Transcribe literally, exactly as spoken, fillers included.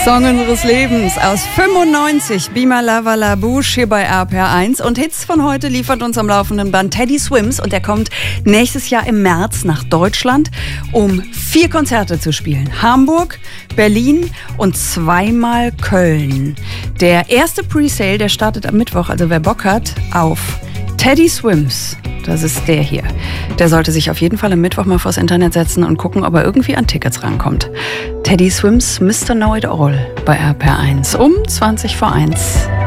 Song unseres Lebens aus fünfundneunzig, Bima Lava La Bouche hier bei R P R eins. Und Hits von heute liefert uns am laufenden Band Teddy Swims. Und er kommt nächstes Jahr im März nach Deutschland, um vier Konzerte zu spielen. Hamburg, Berlin und zweimal Köln. Der erste Presale, der startet am Mittwoch, also wer Bock hat, auf Teddy Swims. Das ist der hier. Der sollte sich auf jeden Fall am Mittwoch mal vors Internet setzen und gucken, ob er irgendwie an Tickets rankommt. Teddy Swims, Mister Know It All bei R P R eins um zwanzig vor eins.